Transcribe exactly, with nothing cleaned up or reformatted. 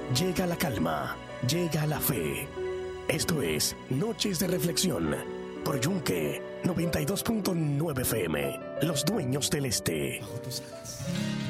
llega la calma, llega la fe. Esto es Noches de Reflexión por Yunque noventa y dos punto nueve F M, los dueños del este. Bajo tus alas.